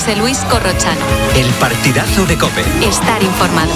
José Luis Corrochano. El partidazo de COPE. Estar informado.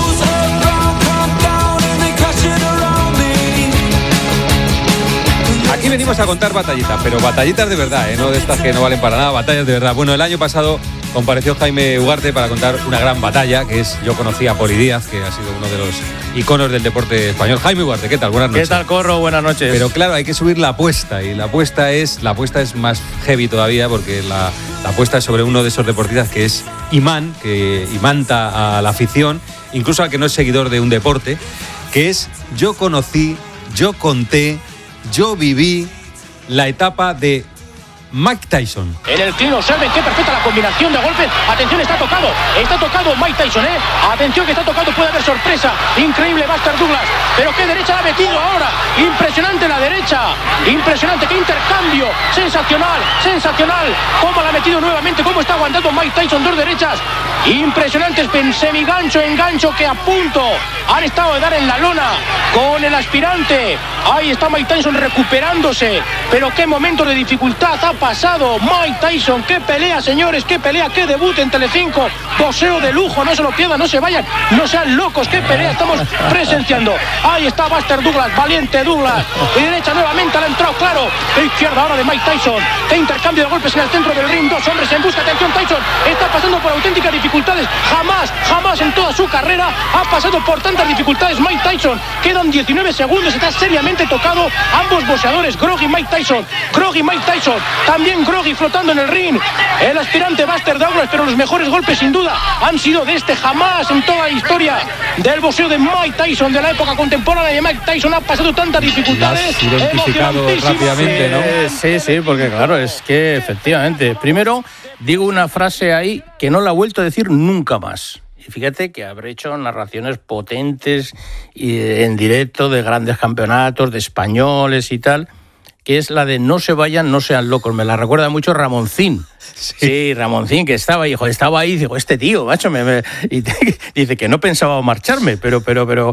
Aquí venimos a contar batallitas, pero batallitas de verdad, no de estas que no valen para nada, batallas de verdad. Bueno, el año pasado compareció Jaime Ugarte para contar una gran batalla, que es, yo conocí a Poli Díaz, que ha sido uno de los iconos del deporte español. Jaime Ugarte, ¿qué tal? Buenas noches. ¿Qué tal, Corro? Buenas noches. Pero claro, hay que subir la apuesta, y la apuesta es más heavy todavía, porque la apuesta es sobre uno de esos deportistas que es imán, que imanta a la afición, incluso al que no es seguidor de un deporte, que es yo conocí, yo conté, yo viví la etapa de Mike Tyson. En el clean, observen qué perfecta la combinación de golpes. Atención, está tocado Mike Tyson, atención que está tocado, puede haber sorpresa. Increíble Buster Douglas, pero qué derecha la ha metido ahora. Impresionante la derecha, impresionante, qué intercambio, sensacional. Cómo la ha metido nuevamente, cómo está aguantando Mike Tyson, dos derechas impresionantes, engancho que a punto han estado de dar en la lona con el aspirante. Ahí está Mike Tyson recuperándose, pero qué momento de dificultad ha pasado Mike Tyson. Qué pelea, señores, qué pelea, qué debut en Telecinco, boxeo de lujo, no se lo pierdan, no se vayan, no sean locos, qué pelea estamos presenciando. Ahí está Buster Douglas, valiente Douglas, de derecha nuevamente la ha entrado, claro, de izquierda ahora de Mike Tyson, qué intercambio de golpes en el centro del ring, dos hombres en busca, atención, Tyson está pasando por auténticas dificultades, jamás en toda su carrera ha pasado por tantas dificultades Mike Tyson. Quedan 19 segundos, está seriamente tocado ambos boxeadores, groggy Mike Tyson, también groggy flotando en el ring el aspirante Buster Douglas, pero los mejores golpes sin duda han sido de este. Jamás en toda la historia del boxeo de Mike Tyson, de la época contemporánea de Mike Tyson, ha pasado tantas dificultades. Lo has identificado rápidamente, ¿no? Sí, porque claro, es que efectivamente, primero digo una frase ahí que no la he vuelto a decir nunca más. Y fíjate que habré hecho narraciones potentes y en directo de grandes campeonatos, de españoles y tal, que es la de no se vayan, no sean locos. Me la recuerda mucho Ramoncín. Sí, Ramoncín, que estaba ahí, digo, este tío, macho, dice que no pensaba marcharme, pero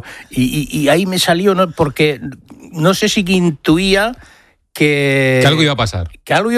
y ahí me salió, ¿no? Porque no sé si intuía que algo iba a pasar.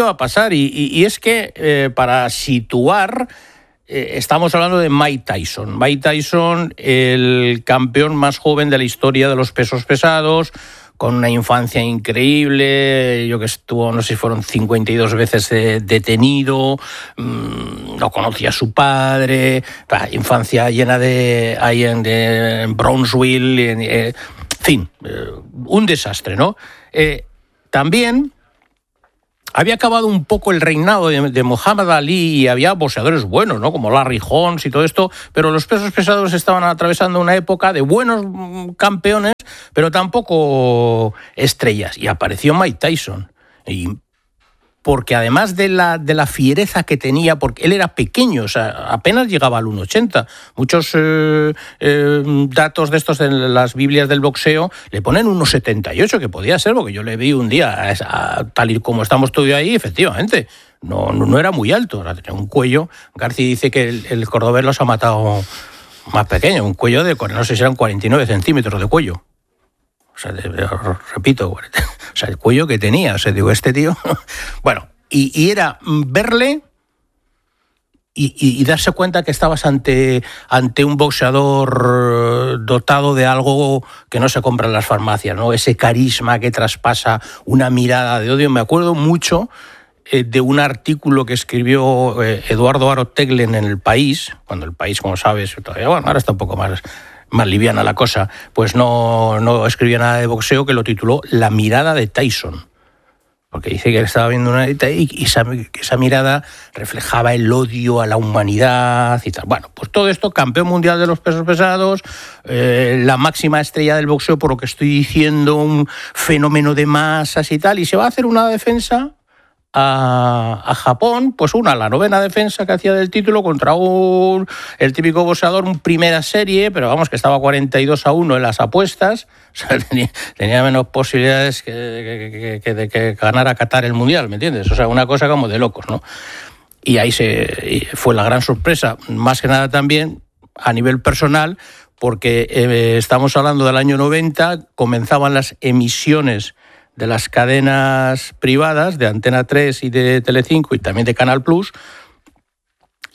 Y es que para situar, estamos hablando de Mike Tyson. Mike Tyson, el campeón más joven de la historia de los pesos pesados, con una infancia increíble, yo que estuvo, no sé si fueron 52 veces detenido, no conocía a su padre, infancia llena ahí en Brownsville, en fin, un desastre, ¿no? También había acabado un poco el reinado de Muhammad Ali y había boxeadores buenos, ¿no? Como Larry Holmes y todo esto, pero los pesos pesados estaban atravesando una época de buenos campeones, pero tampoco estrellas. Y apareció Mike Tyson. Y porque además de la fiereza que tenía, porque él era pequeño, o sea, apenas llegaba al 1,80. Muchos datos de estos en las Biblias del boxeo le ponen 1,78, que podía ser, porque yo le vi un día, tal y como estamos tú y ahí, efectivamente, no era muy alto, tenía un cuello. García dice que el cordobés los ha matado más pequeño, un cuello de, no sé si eran 49 centímetros de cuello. O sea, repito, o sea, el cuello que tenía, o sea, digo, este tío... Bueno, y era verle y darse cuenta que estabas ante un boxeador dotado de algo que no se compra en las farmacias, ¿no? Ese carisma que traspasa, una mirada de odio. Me acuerdo mucho de un artículo que escribió Eduardo Aro Teglen en El País, cuando El País, como sabes, todavía, bueno, ahora está un poco más liviana la cosa, pues no escribía nada de boxeo, que lo tituló La mirada de Tyson, porque dice que estaba viendo una y esa mirada reflejaba el odio a la humanidad y tal. Bueno, pues todo esto, campeón mundial de los pesos pesados, la máxima estrella del boxeo, por lo que estoy diciendo, un fenómeno de masas y tal, y se va a hacer una defensa a Japón, pues la novena defensa que hacía del título contra el típico boxeador, un primera serie, pero vamos, que estaba 42-1 en las apuestas, o sea, tenía menos posibilidades de que ganara Qatar el Mundial, ¿me entiendes? O sea, una cosa como de locos, ¿no? Y ahí fue la gran sorpresa, más que nada también a nivel personal, porque estamos hablando del año 90, comenzaban las emisiones de las cadenas privadas de Antena 3 y de Telecinco y también de Canal Plus,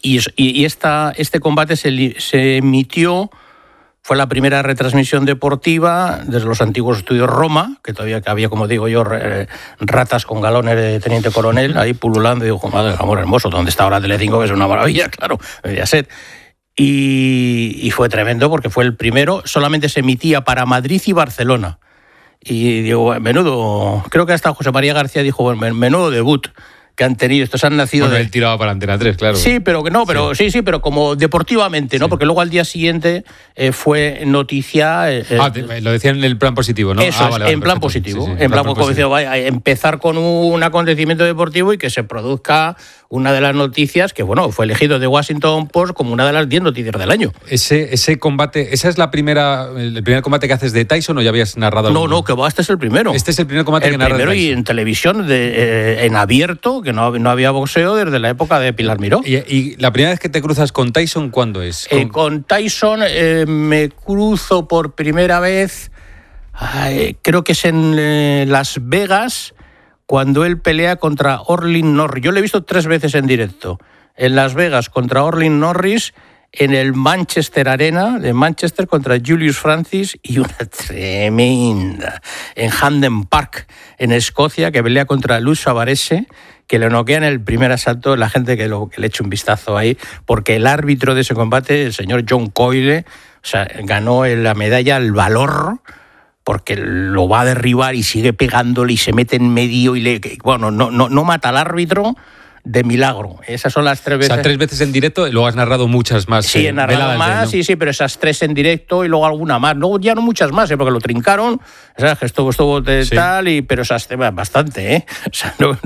este combate se emitió, fue la primera retransmisión deportiva desde los antiguos estudios Roma, que todavía había, como digo yo, ratas con galones de teniente coronel ahí pululando, y digo, madre del amor hermoso, ¿dónde está ahora Telecinco? Que es una maravilla, claro, Mediaset. Y fue tremendo porque fue el primero, solamente se emitía para Madrid y Barcelona. Y digo, menudo, creo que hasta José María García dijo, menudo debut que han tenido, estos han nacido... Bueno, él tiraba para Antena 3, claro. Sí, pero que no, pero sí, pero como deportivamente, ¿no? Sí. Porque luego al día siguiente fue noticia... lo decían en el plan positivo, ¿no? Eso vale, en plan positivo. Sí, en plan positivo. Vaya, empezar con un acontecimiento deportivo y que se produzca una de las noticias que, bueno, fue elegido de Washington Post como una de las 10 noticias del año. Ese combate, ¿esa es el primer combate que haces de Tyson o ya habías narrado alguno? No, que va, este es el primero. Este es el primer combate que narras de Tyson. Y en televisión, en abierto, que no había boxeo desde la época de Pilar Miró. ¿Y la primera vez que te cruzas con Tyson, cuándo es? Con Tyson me cruzo por primera vez, creo que es en Las Vegas, cuando él pelea contra Orlin Norris. Yo lo he visto 3 veces en directo. En Las Vegas contra Orlin Norris, en el Manchester Arena de Manchester contra Julius Francis, y una tremenda en Hampden Park, en Escocia, que pelea contra Luz Savarese, que le noquea en el primer asalto. La gente que le eche un vistazo ahí, porque el árbitro de ese combate, el señor John Coyle, ganó la medalla al valor, porque lo va a derribar y sigue pegándole y se mete en medio y no mata al árbitro de milagro. Esas son las 3 veces. O sea, 3 veces en directo, y luego has narrado muchas más. Sí, he narrado más, ¿no? sí, pero esas 3 en directo y luego alguna más. Luego ya no muchas más, porque lo trincaron, ¿sabes? Que estuvo tal, pero esas temas bastante, ¿eh? O sea, no.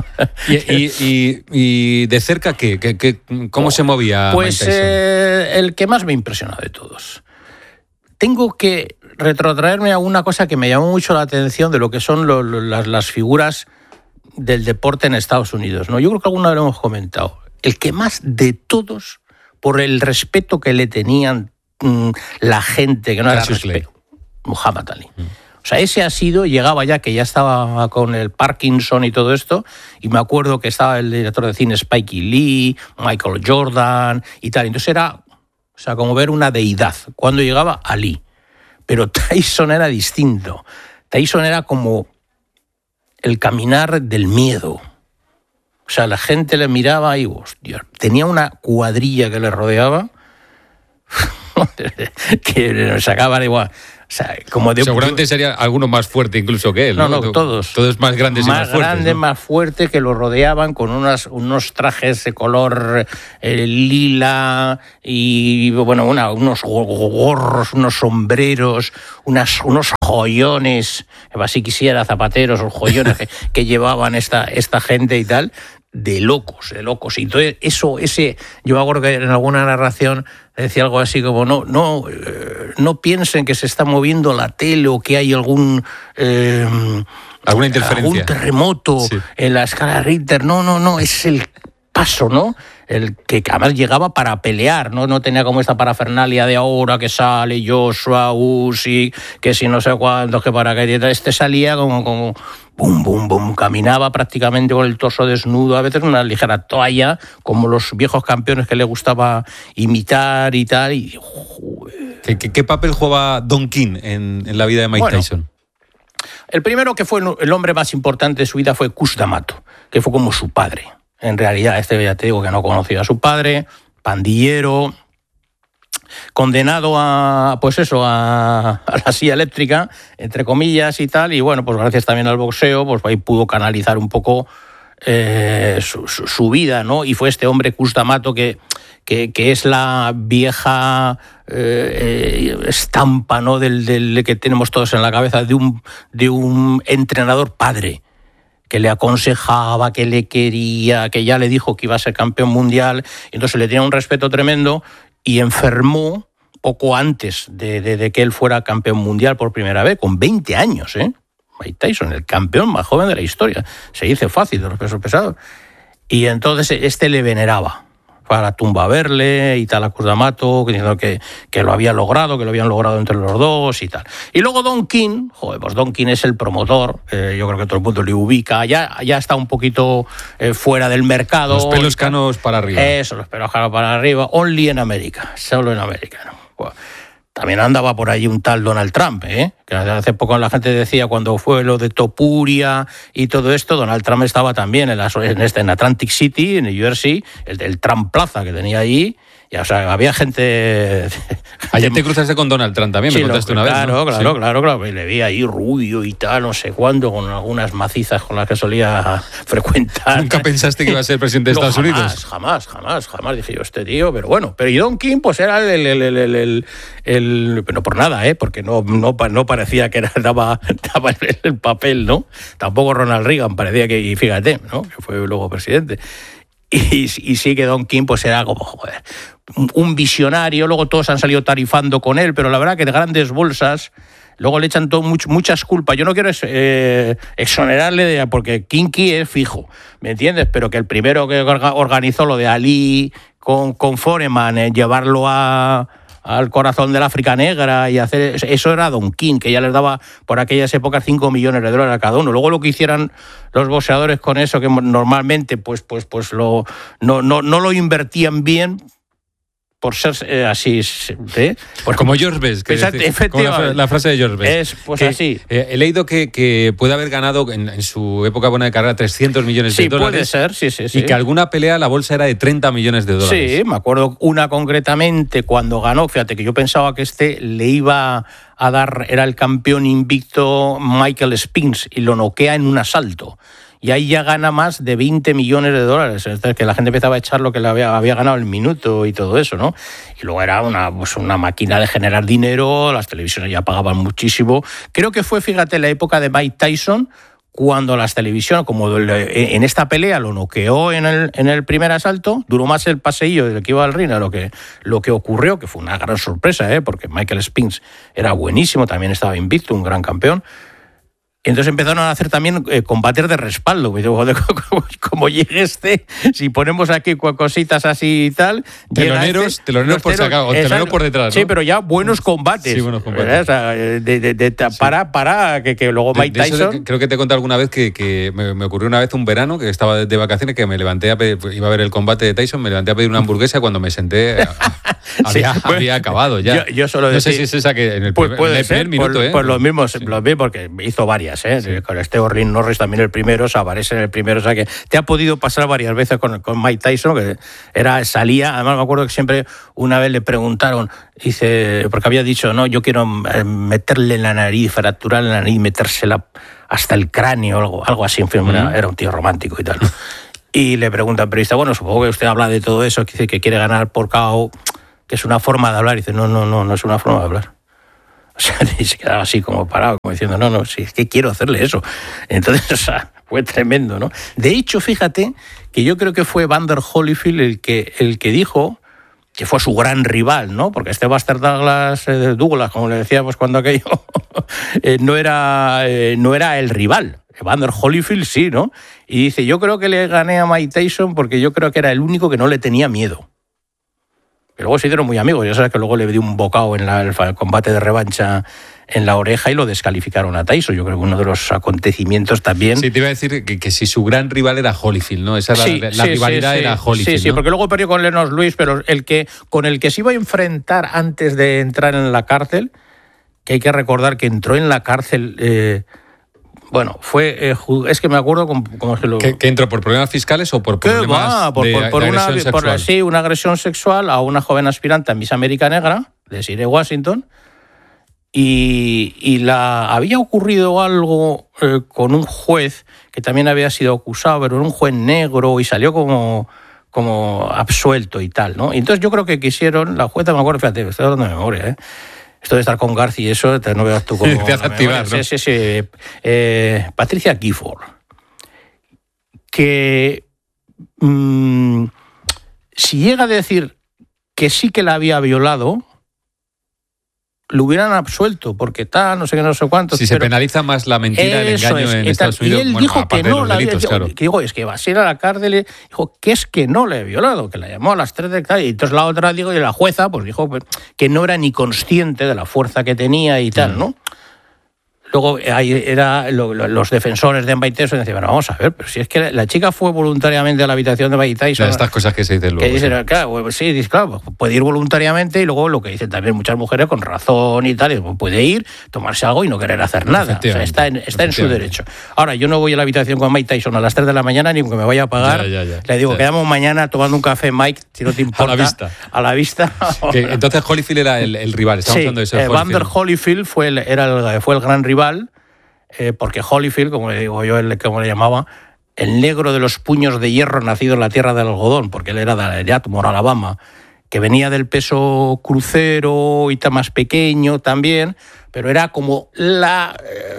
¿Y de cerca qué? ¿Cómo se movía Pues Mike Tyson? El que más me impresionó de todos. Tengo que retrotraerme a una cosa que me llamó mucho la atención de lo que son las figuras del deporte en Estados Unidos, ¿no? Yo creo que alguna vez lo hemos comentado. El que más de todos, por el respeto que le tenían la gente, que no era respeto, Muhammad Ali. O sea, ese llegaba ya, que ya estaba con el Parkinson y todo esto, y me acuerdo que estaba el director de cine Spike Lee, Michael Jordan y tal. Entonces era, como ver una deidad cuando llegaba Ali. Pero Tyson era distinto. Tyson era como el caminar del miedo. O sea, la gente le miraba y, hostia, tenía una cuadrilla que le rodeaba que sacaba igual. O sea, seguramente sería alguno más fuerte incluso que él. No, todos. Todos más grandes y más fuertes. Más grandes, ¿no? Más fuertes, que lo rodeaban con unos trajes de color lila y, bueno, unos gorros, unos sombreros, unos joyones, así quisiera, zapateros o joyones que llevaban esta gente y tal. De locos. Y entonces yo hago que en alguna narración decía algo así como no piensen que se está moviendo la tele o que hay alguna interferencia, algún terremoto en la escala Richter. No, es el paso, ¿no? El que además llegaba para pelear, no tenía como esta parafernalia de ahora que sale Joshua, Usyk, que si no sé cuántos, que para que salía como bum, bum, bum, caminaba prácticamente con el torso desnudo, a veces una ligera toalla, como los viejos campeones que le gustaba imitar y tal. Y, ¿Qué papel jugaba Don King en la vida de Mike Tyson? El primero, que fue el hombre más importante de su vida, fue Cus D'Amato, que fue como su padre. En realidad, ya te digo que no conocía a su padre, pandillero, condenado a la silla eléctrica, entre comillas y tal, y bueno, pues gracias también al boxeo, pues ahí pudo canalizar un poco su vida, ¿no? Y fue este hombre Cus D'Amato que es la vieja estampa, ¿no? del que tenemos todos en la cabeza, de un entrenador padre, que le aconsejaba, que le quería, que ya le dijo que iba a ser campeón mundial, y entonces le tenía un respeto tremendo, y enfermó poco antes de que él fuera campeón mundial por primera vez, con 20 años, Mike Tyson, el campeón más joven de la historia. Se dice fácil de los pesos pesados. Y entonces le veneraba. fue a la tumba a verle y tal, a Cruz d'Amato, diciendo que lo había logrado, que lo habían logrado entre los dos y tal. Y luego Don King, pues Don King es el promotor, yo creo que todo el mundo le ubica, ya está un poquito fuera del mercado. Los pelos canos para arriba. Eso, los pelos canos para arriba, only en América, solo en América, ¿no? Bueno, también andaba por allí un tal Donald Trump, que hace poco la gente decía, cuando fue lo de Topuria y todo esto, Donald Trump estaba también en Atlantic City, en New Jersey, el Trump Plaza que tenía allí. Y, o sea, había gente... Ayer te cruzaste con Donald Trump también, sí, me contaste una vez, ¿no? Claro. Y le vi ahí rubio y tal, no sé cuándo, con algunas macizas con las que solía frecuentar. ¿Nunca pensaste que iba a ser presidente de Estados Unidos? Jamás. Dije yo, este tío, pero bueno. Pero y Don King, pues era el no por nada, porque no parecía que daba el papel, ¿no? Tampoco Ronald Reagan parecía que, y fíjate, ¿no? Que fue luego presidente. Y sí que Don King pues era como, joder, un visionario. Luego todos han salido tarifando con él, pero la verdad que de grandes bolsas luego le echan muchas culpas. Yo no quiero exonerarle porque Kinky es fijo, ¿me entiendes? Pero que el primero que organizó lo de Ali con Foreman, llevarlo al corazón del África Negra y hacer eso era Don King, que ya les daba por aquellas épocas $5 millones a cada uno. Luego lo que hicieran los boxeadores con eso, que normalmente pues no lo invertían bien, por ser así, pues como George Best, como la frase de George Best. Es pues que, así. He leído que puede haber ganado en su época buena de carrera 300 millones de dólares. Sí, puede ser, sí. Y que alguna pelea la bolsa era de 30 millones de dólares. Sí, me acuerdo una concretamente cuando ganó, fíjate que yo pensaba que le iba a dar, era el campeón invicto Michael Spinks y lo noquea en un asalto. Y ahí ya gana más de 20 millones de dólares. Entonces, que la gente empezaba a echar lo que le había ganado el minuto y todo eso, ¿no? Y luego era una máquina de generar dinero, las televisiones ya pagaban muchísimo. Creo que fue, fíjate, la época de Mike Tyson, cuando las televisiones, como en esta pelea lo noqueó en el primer asalto, duró más el paseillo del que iba al ring a lo que ocurrió, que fue una gran sorpresa, porque Michael Spinks era buenísimo, también estaba invicto, un gran campeón. Entonces empezaron a hacer también combates de respaldo. Como llegue si ponemos aquí cositas así y tal... Teloneros por sacar, o teloneros por detrás, ¿no? Sí, pero ya buenos combates. Sí, buenos combates. O sea, para que luego Mike Tyson... Creo que te he contado alguna vez que me ocurrió una vez un verano, que estaba de vacaciones, que me levanté a pedir, iba a ver el combate de Tyson, me levanté a pedir una hamburguesa y cuando me senté había acabado ya. Yo solo no sé si es esa que en el primer minuto... Pues lo mismo, porque hizo varias. Sí. Con Ring Norris también el primero, Savares en el primero, o sea que te ha podido pasar varias veces con Mike Tyson, que salía, además me acuerdo que siempre una vez le preguntaron, dice, porque había dicho, no, yo quiero meterle en la nariz, fracturarle la nariz, metérsela hasta el cráneo, algo así, en fin, era un tío romántico y tal. Y le pregunta al periodista, bueno, supongo que usted habla de todo eso, que dice que quiere ganar por KO, que es una forma de hablar, y dice, no es una forma de hablar. O sea, y se quedaba así como parado, como diciendo, no, sí, es que quiero hacerle eso. Entonces, o sea, fue tremendo, ¿no? De hecho, fíjate que yo creo que fue Evander Holyfield el que dijo que fue su gran rival, ¿no? Porque Buster Douglas, como le decíamos cuando aquello, no era el rival. Evander Holyfield sí, ¿no? Y dice, yo creo que le gané a Mike Tyson porque yo creo que era el único que no le tenía miedo. Pero luego se hicieron muy amigos. Ya sabes que luego le dio un bocado en el combate de revancha en la oreja y lo descalificaron a Tyson. Yo creo que uno de los acontecimientos también... Sí, te iba a decir que si su gran rival era Holyfield, ¿no? Esa la rivalidad era Holyfield, Sí, ¿no? Porque luego perdió con Lennox Lewis, pero con el que se iba a enfrentar antes de entrar en la cárcel, que hay que recordar que entró en la cárcel... es que me acuerdo cómo se lo... ¿Que entró por problemas fiscales o por problemas de agresión sexual? Sí, una agresión sexual a una joven aspirante a Miss América Negra, de Sire Washington, y había ocurrido algo con un juez que también había sido acusado, pero era un juez negro y salió como absuelto y tal, ¿no? Y entonces yo creo que quisieron, la jueza, me acuerdo, fíjate, estoy hablando de memoria, esto de estar con García y eso, no veas tú cómo... Te hace activar, ¿no? Sí. Patricia Gifford, que si llega a decir que sí que la había violado, lo hubieran absuelto, porque tal, no sé qué, no sé cuánto. Si se penaliza más la mentira, el engaño en Estados Unidos. Y él dijo que no, claro. que digo, es que va a ir a la cárcel, dijo que es que no le he violado, que la llamó a las 3 de la tarde, y entonces la otra, digo, y la jueza, pues dijo que no era ni consciente de la fuerza que tenía y tal, ¿no? Luego los defensores de Mike Tyson decían, bueno, vamos a ver, pero si es que la chica fue voluntariamente a la habitación de Mike Tyson. Estas cosas que se dicen luego. Que dicen, claro, sí, claro, puede ir voluntariamente, y luego lo que dicen también muchas mujeres con razón y tal, y puede ir, tomarse algo y no querer hacer nada. O sea, está en su derecho. Ahora, yo no voy a la habitación con Mike Tyson a las 3 de la mañana, ni aunque me vaya a pagar. Le digo, quedamos mañana tomando un café, Mike, si no te importa. A la vista. Entonces Holyfield era el rival, estamos hablando de eso. Evander Holyfield fue el gran rival. Porque Holyfield, como le digo yo, como le llamaba, el negro de los puños de hierro nacido en la tierra del algodón, porque él era de Atmore, Alabama, que venía del peso crucero y más pequeño también, pero era como la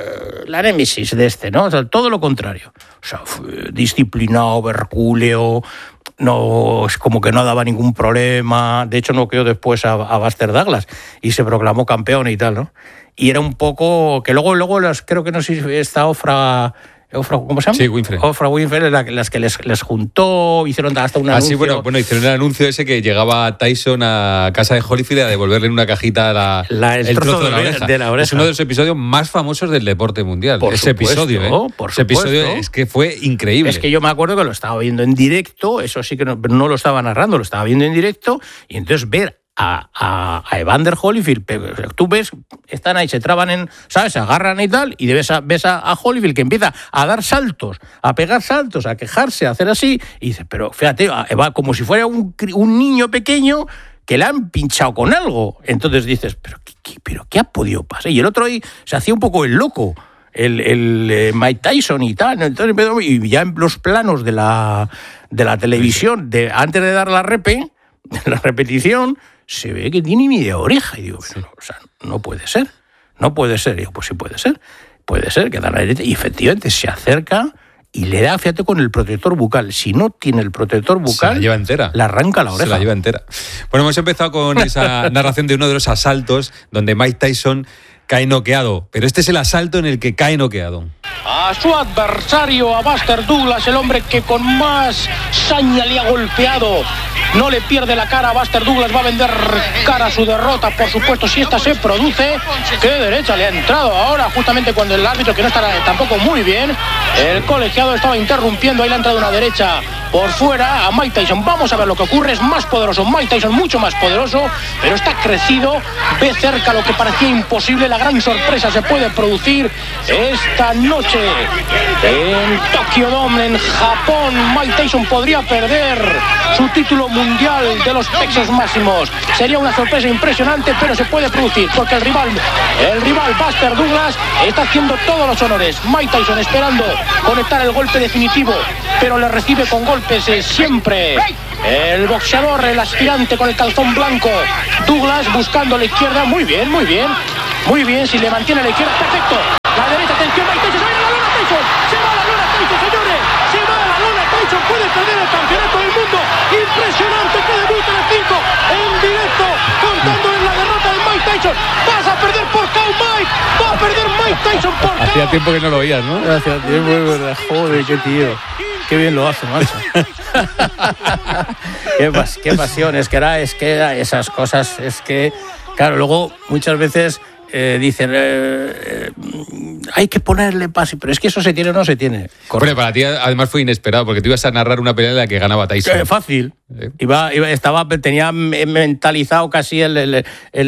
némesis de este, ¿no? O sea, todo lo contrario. O sea, disciplinado, hercúleo, no, es como que no daba ningún problema. De hecho, noqueó después a Buster Douglas y se proclamó campeón y tal, ¿no? Y era un poco que luego creo que no sé si está Ofra, ¿cómo se llama? Sí, Winfrey. Ofra Winfrey, las que les juntó, hicieron hasta un anuncio. Bueno, hicieron el anuncio ese que llegaba Tyson a casa de Holyfield a devolverle en una cajita el trozo de la oreja. Es uno de los episodios más famosos del deporte mundial. Ese episodio es que fue increíble. Es que yo me acuerdo que lo estaba viendo en directo, eso sí que no lo estaba narrando, lo estaba viendo en directo, y entonces ver a Evander Holyfield, tú ves, están ahí, se traban ¿sabes? Se agarran y tal, y ves a Holyfield que empieza a dar saltos, a pegar saltos, a quejarse, a hacer así, y dices, pero fíjate, va como si fuera un niño pequeño que le han pinchado con algo. Entonces dices, pero ¿qué ha podido pasar? Y el otro ahí se hacía un poco el loco, el Mike Tyson y tal. Entonces, y ya en los planos de la televisión, antes de dar la repetición, se ve que tiene media oreja. Y digo, pero, o sea, no puede ser. Y digo, pues sí puede ser. Puede ser que da la derecha. Y efectivamente se acerca y le da, fíjate, con el protector bucal. Si no tiene el protector bucal, se la lleva entera. Le arranca la oreja. Se la lleva entera. Bueno, hemos empezado con esa narración de uno de los asaltos donde Mike Tyson cae noqueado. Pero este es el asalto en el que cae noqueado. A su adversario, a Buster Douglas, el hombre que con más saña le ha golpeado. No le pierde la cara a Buster Douglas, va a vender cara a su derrota, por supuesto, si esta se produce. Qué derecha le ha entrado ahora, justamente cuando el árbitro, que no está tampoco muy bien, el colegiado estaba interrumpiendo, ahí le ha entrado una derecha por fuera a Mike Tyson. Vamos a ver lo que ocurre, es más poderoso Mike Tyson, mucho más poderoso, pero está crecido, ve cerca lo que parecía imposible. La gran sorpresa se puede producir esta noche en Tokyo Dome, en Japón. Mike Tyson podría perder su título mundial de los pesos máximos. Sería una sorpresa impresionante, pero se puede producir porque el rival Buster Douglas está haciendo todos los honores. Mike Tyson esperando conectar el golpe definitivo, pero le recibe con golpes siempre el boxeador, el aspirante con el calzón blanco. Douglas buscando la izquierda, muy bien, si le mantiene la izquierda, perfecto. La derecha, atención, Mike Tyson, se va a la lona Tyson, señores, se va a la lona Tyson, puede perder el campeonato del mundo. Impresionante que debuta en el 5 en directo, contando en la derrota de Mike Tyson. Vas a perder por KO, Mike, va a perder Mike Tyson por KO. Hacía tiempo que no lo oías, ¿no? Hacía tiempo, verdad. Joder, qué tío. Qué bien lo hace, macho. Qué pasión, es que era esas cosas, es que, claro, luego muchas veces dicen, hay que ponerle pase, pero es que eso se tiene o no se tiene. Bueno, para ti además fue inesperado, porque tú ibas a narrar una pelea en la que ganaba Tyson. Fácil. Tenía mentalizado casi el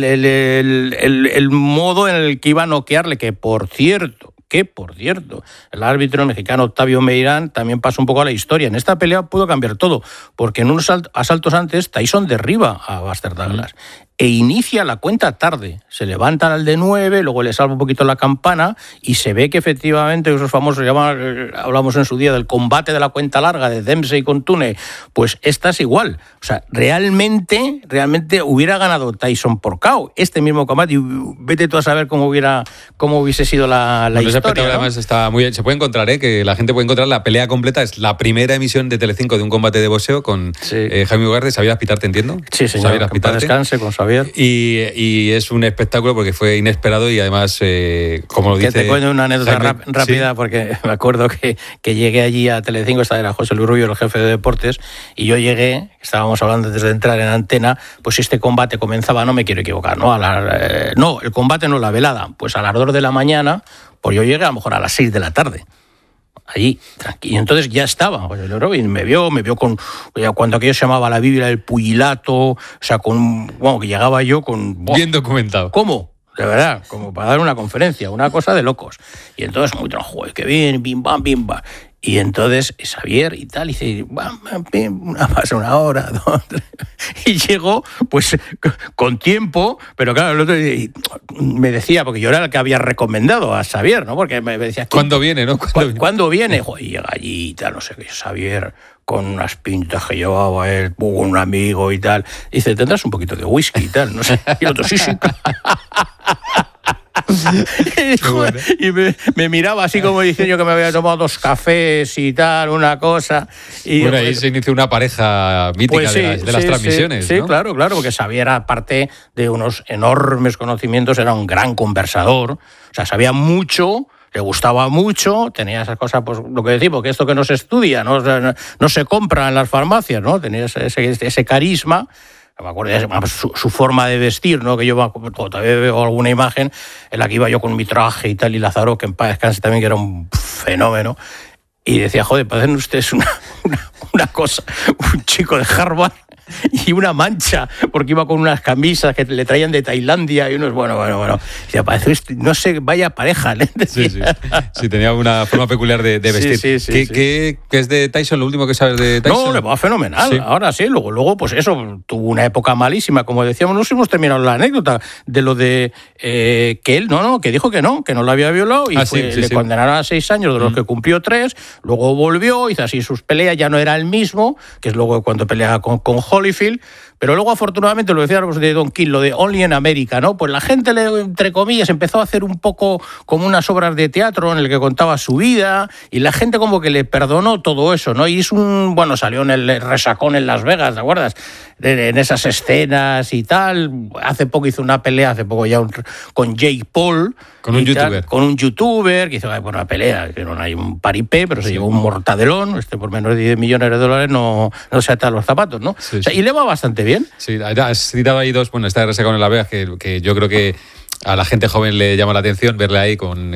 modo en el que iba a noquearle, que por cierto, el árbitro mexicano Octavio Meirán también pasa un poco a la historia. En esta pelea pudo cambiar todo, porque en unos asaltos antes Tyson derriba a Buster Douglas e inicia la cuenta tarde. Se levantan al de 9, luego le salva un poquito la campana y se ve que efectivamente esos famosos, hablamos en su día del combate de la cuenta larga de Dempsey con Tune, pues esta es igual. O sea, realmente hubiera ganado Tyson por KO este mismo combate, y vete tú a saber cómo hubiese sido la historia, ¿no? Además está muy bien. Se puede encontrar, que la gente puede encontrar la pelea completa. Es la primera emisión de Telecinco de un combate de boxeo con Jaime Ugarte. ¿Sabías pitarte, entiendo? Sí, señor. ¿Sabías pitarte? Descanse con Xavier Javier. Y es un espectáculo porque fue inesperado y además, como lo dice... Que te cuento una anécdota Jaime, rápida, sí. porque me acuerdo que llegué allí a Telecinco, era José Luis Rubio, el jefe de deportes, y yo llegué, estábamos hablando antes de entrar en antena, pues este combate comenzaba, no me quiero equivocar, ¿no? No, el combate no, la velada, pues a las 2 de la mañana, pues yo llegué a lo mejor a las 6 de la tarde. Allí, tranquilo. Y entonces ya estaba. Y me vio con, cuando aquello se llamaba la Biblia del Pugilato, o sea, que llegaba yo con... Bien documentado. ¿Cómo? De verdad, como para dar una conferencia, una cosa de locos. Y entonces, muy joder, que bien, bim, bam, bim, bam. Y entonces Xavier y tal, y dice, pasa una hora, 2, 3. Y llegó, pues, con tiempo, pero claro, el otro me decía, porque yo era el que había recomendado a Xavier, ¿no? Porque me decía... ¿Cuándo viene, no? ¿Cuándo viene? Joder, y llega allí y tal, no sé qué, Xavier, con unas pintas que llevaba él, con un amigo y tal. Y dice, ¿tendrás un poquito de whisky y tal? No sé. Y el otro, sí. Y me miraba así como diciendo yo que me había tomado 2 cafés y tal, una cosa. Y bueno, ahí se inició una pareja mítica pues sí, de las transmisiones. Sí, ¿no? claro, porque Xavier, aparte de unos enormes conocimientos, era un gran conversador. O sea, sabía mucho, le gustaba mucho, tenía esas cosas, pues lo que decimos, que esto que no se estudia, no se compra en las farmacias, ¿no? Tenía ese carisma. Me acuerdo su forma de vestir, ¿no? Que yo todavía veo alguna imagen en la que iba yo con mi traje y tal, y Lázaro, que en paz descanse también, que era un fenómeno. Y decía, joder, parecen ustedes una cosa, un chico de Harvard y una mancha, porque iba con unas camisas que le traían de Tailandia y unos, bueno. Decía, parece, no sé, vaya pareja, ¿eh? Sí, tenía una forma peculiar de vestir. Sí. ¿Qué es de Tyson? ¿Lo último que sabes de Tyson? No, le va fenomenal. Sí. Ahora sí, luego, pues eso, tuvo una época malísima, como decíamos, no hemos terminado la anécdota de lo de que él, que dijo que no lo había violado y le condenaron a 6 años, de los que cumplió 3, luego volvió, hizo así sus peleas, ya no era el mismo, que es luego cuando pelea con Holyfield, pero luego afortunadamente, lo decíamos de Don King, lo de Only in America, ¿no? Pues la gente, entre comillas, empezó a hacer un poco como unas obras de teatro en el que contaba su vida, y la gente como que le perdonó todo eso, ¿no? Y salió en el resacón en Las Vegas, ¿te acuerdas? En esas escenas y tal. Hace poco hizo una pelea, con Jake Paul. Con un youtuber. Con un youtuber, que hizo una pelea, que no hay un paripé, pero se llevó un mortadelón, por menos de $10 millones no se ata los zapatos, ¿no? Sí, o sea, y le va bastante bien. Sí, has citado ahí 2, está de resacón en Las Vegas, que yo creo que a la gente joven le llama la atención verle ahí con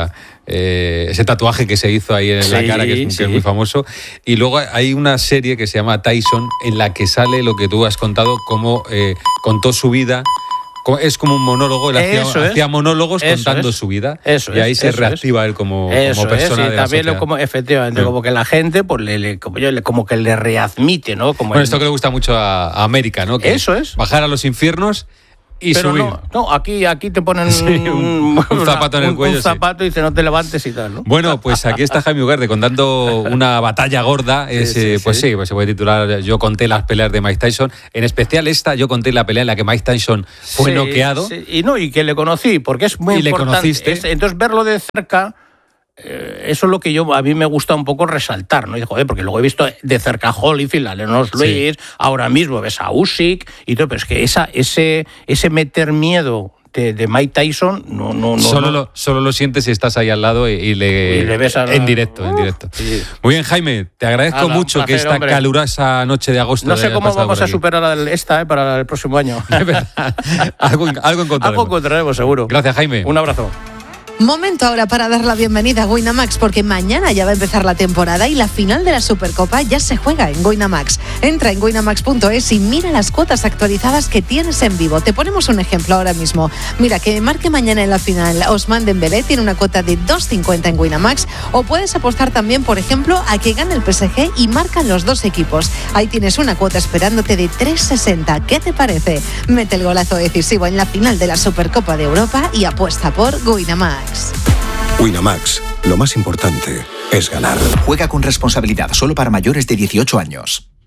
ese tatuaje que se hizo ahí en la cara, que es muy famoso. Y luego hay una serie que se llama Tyson, en la que sale lo que tú has contado, cómo contó su vida. Es como un monólogo, él hacía monólogos contando su vida, y ahí se reactiva él como persona de la también sociedad. Efectivamente, como que la gente pues como que le readmite, ¿no? Esto que le gusta mucho a América, ¿no? Que eso es. Bajar a los infiernos y pero subir. No, aquí te ponen un zapato en el cuello. Un zapato y dice no te levantes y tal, ¿no? Bueno, pues aquí está Jaime Ugarte contando una batalla gorda. Pues se puede titular Yo conté las peleas de Mike Tyson. En especial yo conté la pelea en la que Mike Tyson fue noqueado. Sí. Y que le conocí, porque es muy importante. Le conociste. Entonces verlo de cerca... eso es lo que a mí me gusta un poco resaltar, ¿no? Y joder, porque luego he visto de cerca a Holyfield, a Lennox Lewis, ahora mismo ves a Usyk y todo, pero es que ese meter miedo de Mike Tyson solo lo sientes si estás ahí al lado y le ves en directo. Sí. Muy bien, Jaime, te agradezco mucho que esta calurosa noche de agosto. No sé cómo vamos a superar esta para el próximo año. Algo encontraremos. Algo encontraremos, seguro. Gracias, Jaime. Un abrazo. Momento ahora para dar la bienvenida a Winamax, porque mañana ya va a empezar la temporada y la final de la Supercopa ya se juega en Winamax. Entra en winamax.es y mira las cuotas actualizadas que tienes en vivo. Te ponemos un ejemplo ahora mismo. Mira, que marque mañana en la final Ousmane Dembélé, tiene una cuota de 2,50 en Winamax, o puedes apostar también, por ejemplo, a que gane el PSG y marcan los 2 equipos. Ahí tienes una cuota esperándote de 3,60. ¿Qué te parece? Mete el golazo decisivo en la final de la Supercopa de Europa y apuesta por Winamax. Winamax, lo más importante es ganar. Juega con responsabilidad, solo para mayores de 18 años.